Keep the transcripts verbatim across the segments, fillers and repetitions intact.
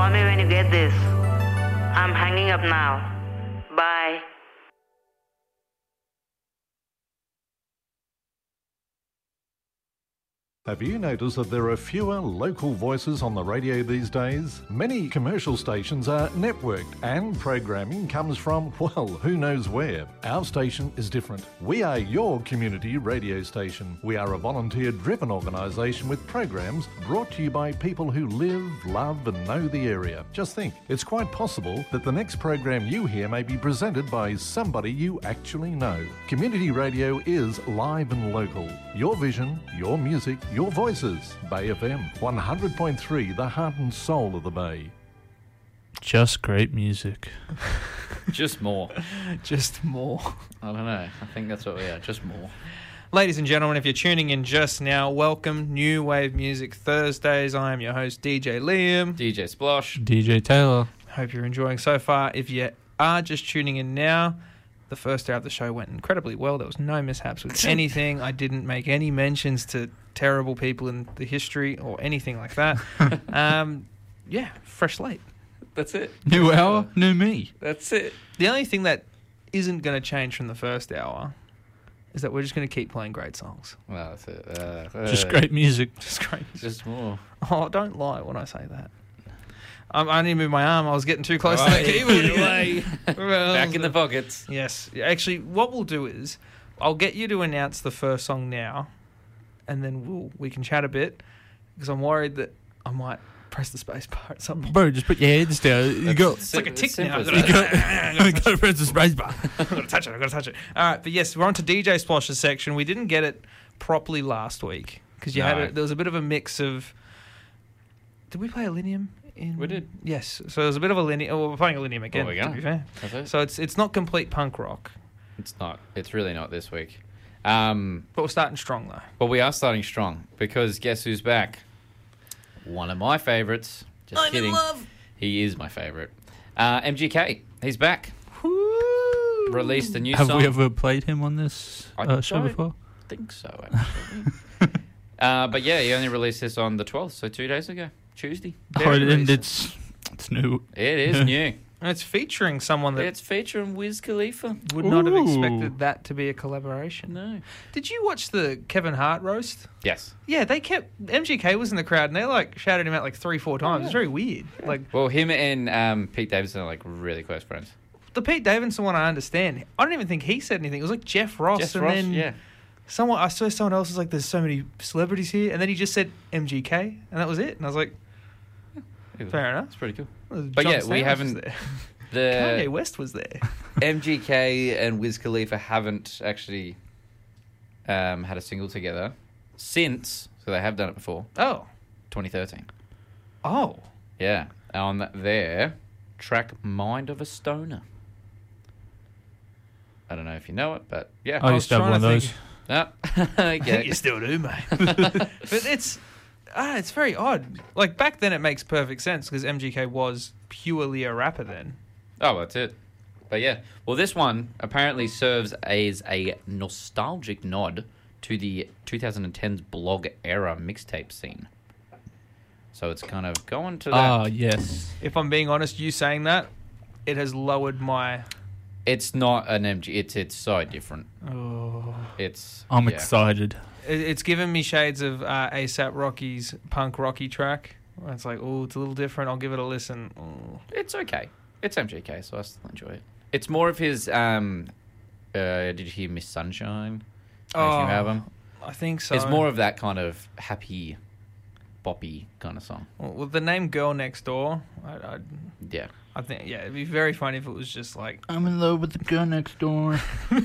Call me when you get this. I'm hanging up now. Bye. Have you noticed that there are fewer local voices on the radio these days? Many commercial stations are networked and programming comes from, well, who knows where. Our station is different. We are your community radio station. We are a volunteer-driven organisation with programs brought to you by people who live, love and know the area. Just think, it's quite possible that the next program you hear may be presented by somebody you actually know. Community radio is live and local. Your vision, your music, your voices. Bay F M, one hundred point three, the heart and soul of the Bay. Just great music. Just more. Just more. I don't know. I think that's what we are. Just more. Ladies and gentlemen, if you're tuning in just now, welcome. New Wave Music Thursdays. I am your host, D J Liam. D J Splosh. D J Taylor. Hope you're enjoying so far. If you are just tuning in now, the first hour of the show went incredibly well. There was no mishaps with anything. I didn't make any mentions to terrible people in the history or anything like that. um, yeah, fresh slate. That's it. New hour, new me. That's it. The only thing that isn't going to change from the first hour is that we're just going to keep playing great songs. Well, that's it. Uh, Just uh, great music. Just great. Just more. Oh, don't lie when I say that. Um, I didn't move my arm. I was getting too close Oh, to the yeah. keyboard. Away. Well, Back in the pockets. Yes. Actually, what we'll do is I'll get you to announce the first song now, and then we'll we can chat a bit, because I'm worried that I might press the space bar at some point. Bro, just put your heads down. You got, It's like a tick simple now. as I've that. got you got to press the space bar. I've got to touch it. I've got to touch it. All right, but yes, we're on to D J Splosh's section. We didn't get it properly last week because you had No. a, there was a bit of a mix of. Did we play Alinium? In, We did. Yes. So there's a bit of Alinium. Oh, we're playing Alinium again. Oh, we to are. be fair. That's it. So it's it's not complete punk rock, It's not. It's really not this week. Um, but we're starting strong though. but we are starting strong because guess who's back? One of my favourites. Just I'm kidding. in love. He is my favourite. Uh, M G K. He's back. Woo. Released a new Have song. we ever played him on this I uh, show don't before? think so, actually. uh, but yeah, he only released this on the twelfth, so two days ago. Tuesday. Oh, Very and recent. it's, it's new. It is new. And it's featuring someone that It's featuring Wiz Khalifa. would not have Ooh. expected that to be a collaboration. No. Did you watch the Kevin Hart roast? Yes. Yeah, they kept M G K was in the crowd and they like shouted him out like three, four times. It's very weird. Like Well, him and um, Pete Davidson are like really close friends. the Pete Davidson one, I understand. I don't even think he said anything. It was like Jeff Ross, Jeff and Ross, then yeah. someone. I saw someone else was like, "There's so many celebrities here," and then he just said M G K, and that was it. And I was like, fair enough. It's pretty cool. But yeah, we haven't- There. The Kanye West was there. M G K and Wiz Khalifa haven't actually um, had a single together since, so they have done it before, Oh, twenty thirteen. oh, Yeah, on their track "Mind of a Stoner." I don't know if you know it, but yeah. I I used to have was one of trying those. to No. I yeah. think you still do, mate. But it's ah, it's very odd. Like back then, it makes perfect sense because M G K was purely a rapper then. Oh, that's it. But yeah, well, this one apparently serves as a nostalgic nod to the twenty tens blog era mixtape scene. So it's kind of going to that. Ah, yes. If I'm being honest, you saying that, it has lowered my. It's not an M G. It's it's so different. Oh. It's. I'm yeah. excited. It, it's given me shades of uh, ASAP Rocky's Punk Rocky track. Where it's like, oh, it's a little different. I'll give it a listen. Oh. It's okay. It's M G K, so I still enjoy it. It's more of his. Um, uh, did you hear Miss Sunshine? Oh, New album. I think so. It's more of that kind of happy, boppy kind of song. Well, with the name Girl Next Door, I, I, Yeah. I think, yeah, it'd be very funny if it was just like, I'm in love with the girl next door.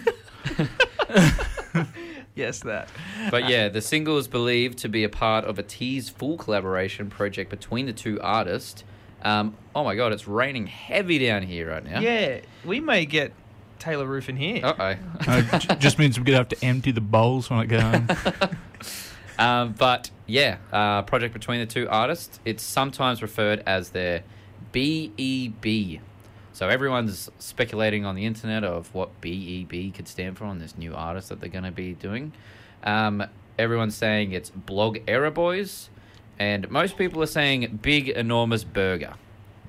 yes, that. But yeah, the single is believed to be a part of a Tease full collaboration project between the two artists. Um, oh my god, it's raining heavy down here right now. Yeah, we may get Taylor Roof in here. Uh oh. uh, j- just means we're going to have to empty the bowls when I go home. Um, but yeah, uh, project between the two artists. It's sometimes referred as their B E B. So everyone's speculating on the internet of what B E B could stand for on this new artist that they're going to be doing. Um, everyone's saying it's Blog Era Boys, and most people are saying Big Enormous Burger.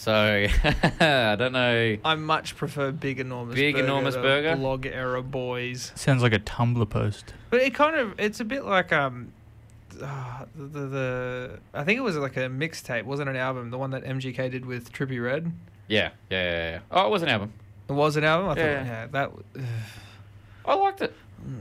So I don't know. I much prefer Big Enormous Big Burger Enormous to Burger? Blog Era Boys. Sounds like a Tumblr post. But it kind of, it's a bit like, um, uh, the, the, the, I think it was like a mixtape, wasn't an album, the one that M G K did with Trippie Redd. Yeah, yeah, yeah, yeah. Oh, it was an album. It was an album? I Yeah. thought, yeah, that, uh, I liked it.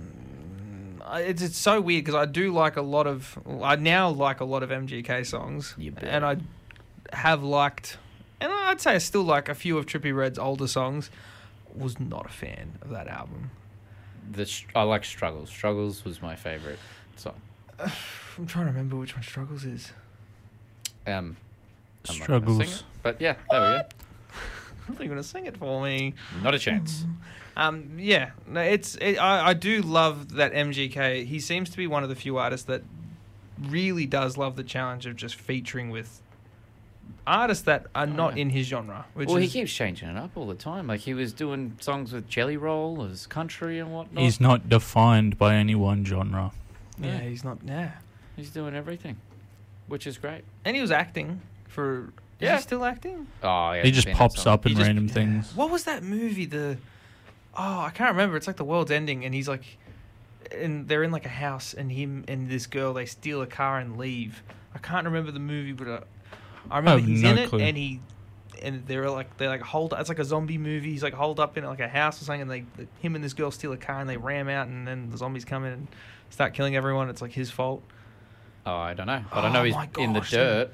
it's, it's so weird because I do like a lot of, I now like a lot of M G K songs. You bet. And I have liked, and I'd say I still like a few of Trippie Redd's older songs. Was not a fan of that album. The sh- I like Struggles. Struggles was my favourite song. I'm trying to remember which one Struggles is. Um, I'm not gonna sing Struggles. it, but yeah, there we go. I thought you were going to sing it for me. Not a chance. Um, yeah, no, it's. It, I, I do love that M G K. He seems to be one of the few artists that really does love the challenge of just featuring with artists that are not yeah. in his genre. Which Well, he is, keeps changing it up all the time. Like he was doing songs with Jelly Roll as country and whatnot. He's not defined by any one genre. yeah, Yeah. he's not. Yeah, He's doing everything, which is great. and he was acting for. Is Yeah. he still acting? Oh, yeah. He just pops up in He just- random yeah. things. What was that movie? The oh, I can't remember. It's like the world's ending, and he's like, and they're in like a house, and him and this girl they steal a car and leave. I can't remember the movie, but uh, I remember have he's no in it, clue. and he and they're like they like hold. It's like a zombie movie. He's like holed up in like a house or something, and they him and this girl steal a car and they ram out, and then the zombies come in and start killing everyone. It's like his fault. Oh, I don't know. But I Oh know he's my in the gosh, dirt.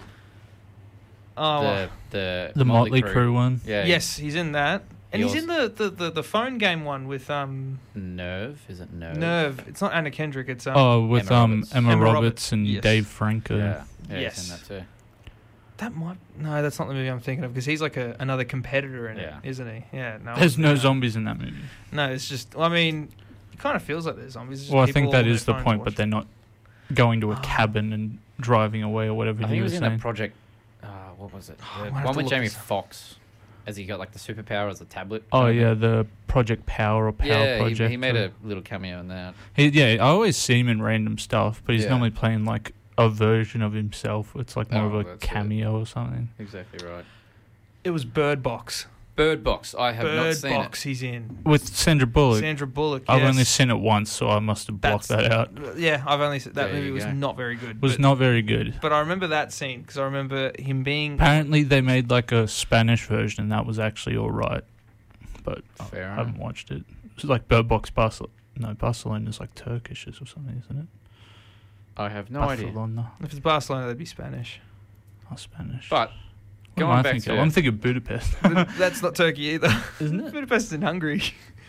Oh, the the, The Motley Crue one. Yeah. yes, he's in that, and He he's also- in the, the, the, the phone game one with um. Nerve. Is it Nerve? Nerve. It's not Anna Kendrick. It's um, Oh, with Emma um Roberts. Emma, Emma Roberts, Roberts, and yes. Dave Franco. Yeah. Yeah. Yes. He's in that too. that might no, that's not the movie I'm thinking of because he's like a another competitor in Yeah. it, isn't he? Yeah. No. There's no no. zombies in that movie. No, it's just. I mean, it kind of feels like there's zombies. It's just Well, I people think that on their is the phones point, but watching. they're not going to a Oh. cabin and driving away or whatever I think he he was was in saying. that project. Uh, what was it? I The might have one to with look Jamie this up. Foxx, as he got like the superpower as a tablet. Oh kind of yeah, thing. the Project Power or Power yeah. He, Project. he made or- a little cameo in that. He, yeah, I always see him in random stuff, but he's Yeah. normally playing like a version of himself. It's like more Oh, of a that's it. cameo or something. Exactly right. It was Bird Box. Bird Box. I have not Bird seen Box. He's in. With Sandra Bullock. Sandra Bullock. I've yes. only seen it once, so I must have blocked That's- that out. Yeah, I've only seen that There movie you was go. not very good. It was but, not very good. But I remember that scene because I remember him being. Apparently, they made like a Spanish version, and that was actually all right. But I- Fair I enough. haven't watched it. It's like Bird Box Barcelona. No, Barcelona is like Turkish or something, isn't it? I have no idea. Barcelona. If it's Barcelona, that'd be Spanish. Oh, Spanish. But What am going I back thinking? to- I'm thinking Budapest. But that's not Turkey either. Isn't it? Budapest is in Hungary.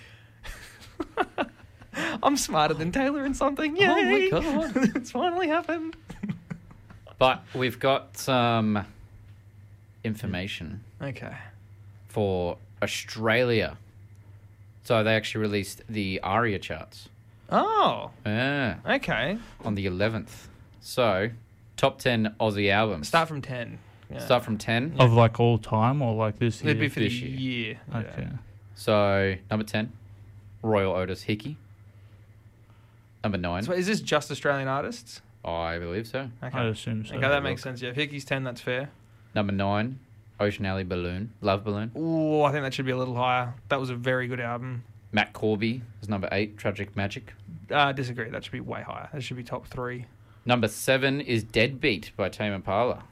I'm smarter than Taylor in something. Yay! Oh my God. it's finally happened. but we've got some information Okay. for Australia. So they actually released the ARIA charts. Oh, Yeah, okay. on the eleventh. So, top ten Aussie albums. Start from ten. Yeah. Start from ten. Of like all time or like this year? It'd be for the this year. year. Yeah. Okay. So, number ten, Royal Otis Hickey. Number nine, So is this just Australian artists? I believe so. Okay. I assume so. Okay, that makes sense. Yeah, if Hickey's ten, that's fair. Number nine, Ocean Alley Balloon, Love Balloon. Ooh, I think that should be a little higher. That was a very good album. Matt Corby is number eight, Tragic Magic. Uh, disagree. That should be way higher. That should be top three. Number seven is Deadbeat by Tame Impala.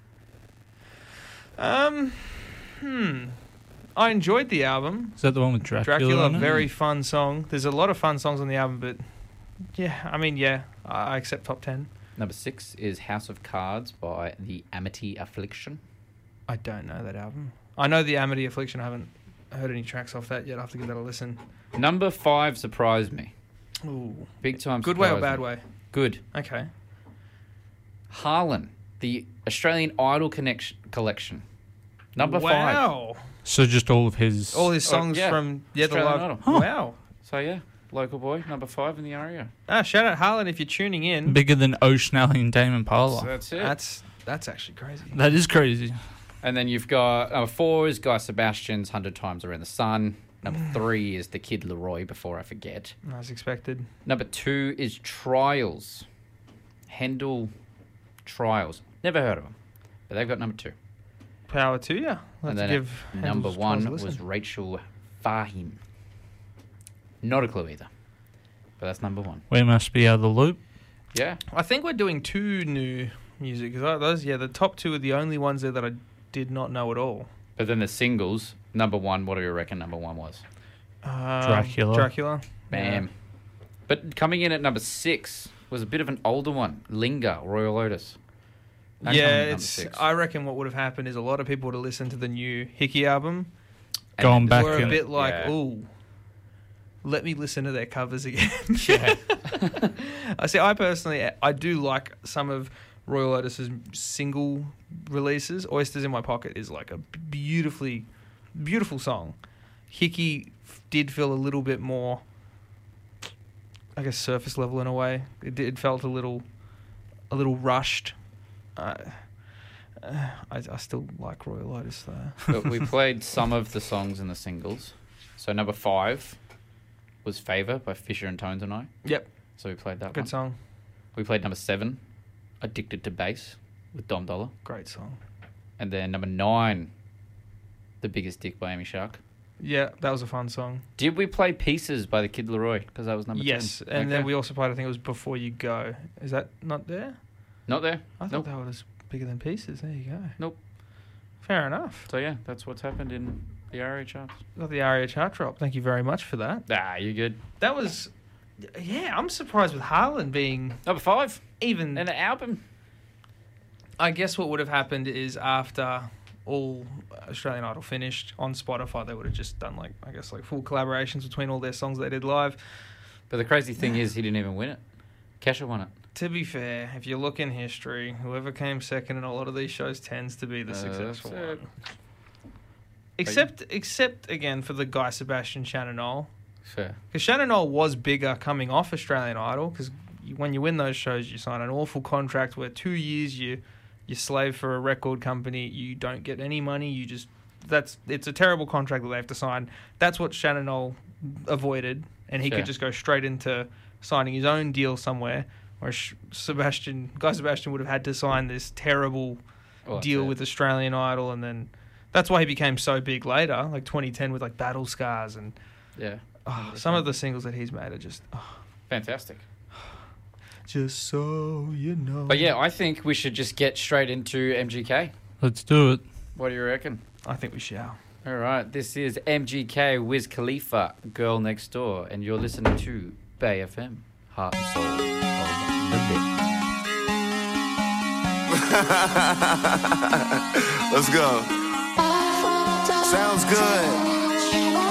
Um, hmm. I enjoyed the album. Is that the one with Dracula? Dracula, on it? very fun song. There's a lot of fun songs on the album, but yeah, I mean, yeah, I I accept top ten. Number six is House of Cards by The Amity Affliction. I don't know that album. I know the Amity Affliction. I haven't heard any tracks off that yet. I have to give that a listen. Number five surprised me. Ooh, Big time good way or surprised bad me. way? Good. Okay. Harlan, the Australian Idol connection collection. Number five. Wow. So just all of his. All his Oh, songs yeah. from yeah, the Australian live. Idol. Huh. Wow. So yeah, local boy, number five in the area. Ah, shout out Harlan if you're tuning in. bigger than Ocean Alley and Tame Impala. So that's it. That's that's actually crazy. That is crazy. And then you've got number four is Guy Sebastian's Hundred Times Around the Sun. Number three is The Kid Leroy, Before I Forget. As expected. Number two is Trials. Hendel Trials. Never heard of them, but they've got number two. Power to you. And then give number one was Rachel Fahim. Not a clue either. But that's number one. We must be out of the loop. Yeah. I think we're doing two new music. Cause those, yeah, the top two are the only ones there that I did not know at all. But then the singles, number one, what do you reckon number one was? Um, Dracula. Dracula. Bam. Yeah. But coming in at number six was a bit of an older one. Linger, Royal Otis. That yeah, it's. I reckon what would have happened is a lot of people would have listened to the new Hickey album. Gone back were a in. bit like, Yeah. ooh, let me listen to their covers again. Yeah. I see. I personally, I do like some of Royal Otis's single releases. Oysters in My Pocket is like a beautifully, beautiful song. Hickey did feel a little bit more, I guess, surface level in a way. It, it felt a little, a little rushed. Uh, uh, I, I still like Royal Otis though. But we played some of the songs in the singles. So number five was Favour by Fisher and Tones and I. Yep. So we played that Good one. song. We played number seven, Addicted to Bass with Dom Dollar. Great song. And then number nine, The Biggest Dick by Amy Shark. Yeah, that was a fun song. Did we play Pieces by the Kid Leroy? Because that was number yes, ten. and Okay. then we also played, I think it was Before You Go. Is that not there? Not there. I thought Nope. that was Bigger Than Pieces. There you go. Nope. Fair enough. So yeah, that's what's happened in the A R A charts. Got the ARIA chart drop. Thank you very much for that. Ah, you good. That was, yeah, I'm surprised with Harlan being Number five. even. And an album. I guess what would have happened is after all Australian Idol finished on Spotify, they would have just done like, I guess, like full collaborations between all their songs they did live. But the crazy thing is he didn't even win it. Kesha won it. To be fair, if you look in history, whoever came second in a lot of these shows tends to be the Uh, successful that's it. one. Except, except again for the Guy Sebastian Shannon Knoll. Fair. Because Shannon Knoll was bigger coming off Australian Idol, because when you win those shows, you sign an awful contract where two years you you slave for a record company, you don't get any money, you just that's it's a terrible contract that they have to sign. That's what Shannon Knoll avoided, and he Fair. could just go straight into signing his own deal somewhere, whereas Sebastian Guy Sebastian would have had to sign this terrible Well, that's deal it. with Australian Idol, and then that's why he became so big later, like twenty ten with like Battle Scars and. Yeah. Oh, some of the singles that he's made are just, oh, Fantastic. just so you know. But yeah, I think we should just get straight into M G K. Let's do it. What do you reckon? I think we shall. All right, this is M G K, Wiz Khalifa, Girl Next Door, and you're listening to Bay F M, Heart and Soul of the Bit. Let's go. Sounds good.